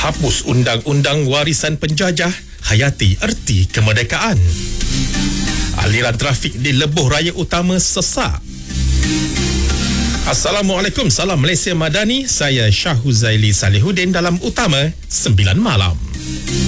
Hapus undang-undang warisan penjajah, hayati erti kemerdekaan. Aliran trafik di lebuh raya utama sesak. Assalamualaikum, salam Malaysia Madani. Saya Syah Huzaili Salihuddin dalam Utama 9 Malam.